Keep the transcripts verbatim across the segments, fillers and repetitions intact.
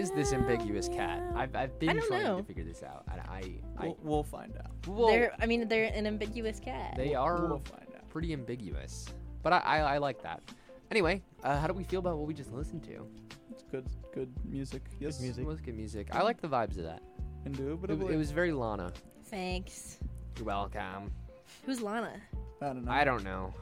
is this ambiguous cat? I've I've been I don't trying know. to figure this out. And I I We'll, we'll find out. well, They're, I mean, they're an ambiguous cat. they are We'll find out. pretty ambiguous, but I, I I like that. Anyway, uh, how do we feel about what we just listened to? It's good, good music. Yes, It was good music. I like the vibes of that. It, Indubitably. it was very Lana. Thanks. You're welcome. Who's Lana? I don't know. I don't know.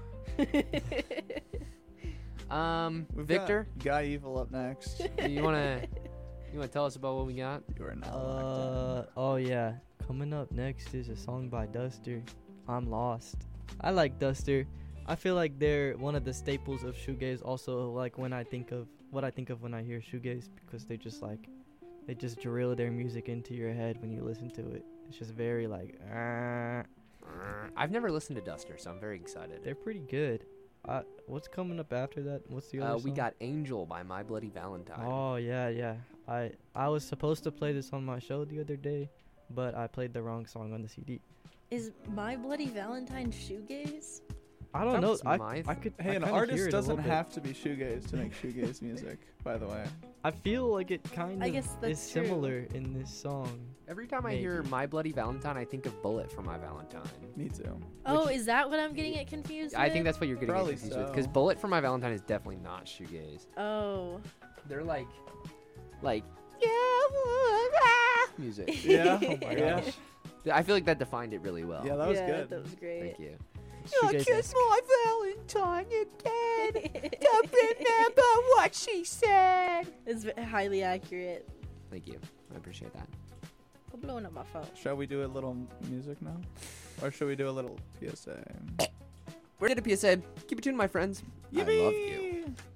Um, We've Victor, got Guy Evil up next. you wanna you wanna tell us about what we got? You are now. Uh oh yeah. Coming up next is a song by Duster. I'm Lost. I like Duster. I feel like they're one of the staples of shoegaze. Also, like when I think of what I think of when I hear shoegaze, because they just like they just drill their music into your head when you listen to it. It's just very like. Uh, I've never listened to Duster, so I'm very excited. they're pretty good. Uh, what's coming up after that? What's the other Uh, we song? got Angel by My Bloody Valentine. Oh yeah, yeah. I I was supposed to play this on my show the other day, but I played the wrong song on the C D. Is My Bloody Valentine shoegaze? I don't That know. was I, my I could. Hey, I an kinda hear artist it a doesn't little bit. have to be shoegaze to make shoegaze music, by the way. I feel like it kind I of guess is that's true. similar in this song. Every time I hear Maybe. My Bloody Valentine, I think of Bullet for My Valentine. Me too. Oh, is that what I'm getting it confused I think with? that's what you're getting Probably confused with, so. because Bullet for My Valentine is definitely not shoegaze. Oh. They're like, like music. Yeah. Oh my Yeah. gosh. I feel like that defined it really well. Yeah, that was yeah, good. that was great. Thank you. Shoegaze-esque. my Valentine again. Don't remember what she said. It's v- highly accurate. Thank you. I appreciate that. I'm blowing up my phone. Shall we do a little music now? Or should we do a little P S A? We're going to P S A. Keep it tuned, my friends. I love you.